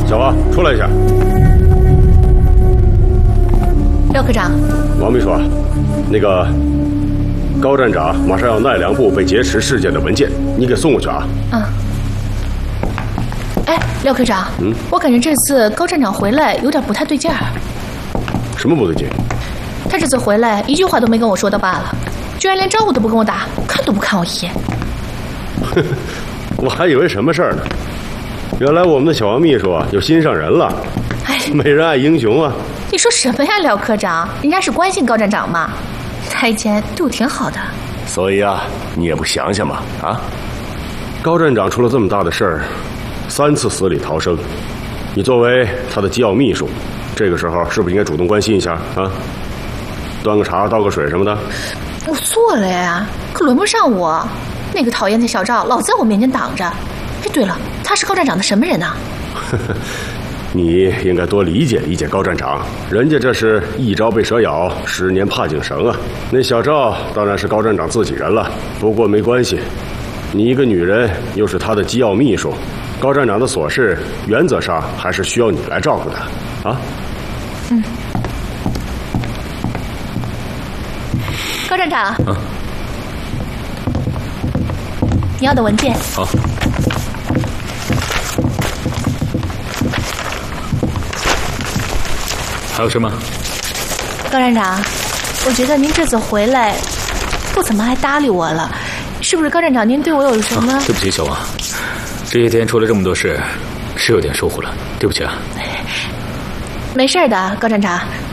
小王，出来一下。 廖科长， 王秘书，那个高站长马上要奈良部被劫持事件的文件，你给送过去啊。 嗯。哎，廖科长，我感觉这次高站长回来有点不太对劲儿。 什么不对劲？ 他这次回来一句话都没跟我说的罢了，居然连招呼都不跟我打，看都不看我一眼。 我还以为什么事儿呢，原来我们的小王秘书啊有心上人了。 哎， 美人爱英雄啊！ 你说什么呀，廖科长？人家是关心高站长嘛，他以前对我挺好的。 所以啊，你也不想想嘛啊！ 高站长出了这么大的事儿，3次死里逃生，你作为他的机要秘书，这个时候是不是应该主动关心一下啊？端个茶倒个水什么的。 我做了呀，可轮不上我。那个讨厌的小赵老在我面前挡着。哎，对了，他是高站长的什么人呢？ 你应该多理解理解高站长，人家这是一朝被蛇咬，10年怕井绳啊。那小赵当然是高站长自己人了，不过没关系，你一个女人又是他的机要秘书，高站长的琐事原则上还是需要你来照顾的啊。 嗯。高站长， 啊， 你要的文件。 好。还有什么？ 高站长，我觉得您这次回来不怎么还搭理我了，是不是高站长您对我有什么？ 对不起，小王，这些天出了这么多事，是有点疏忽了，对不起啊。 没事的，高站长，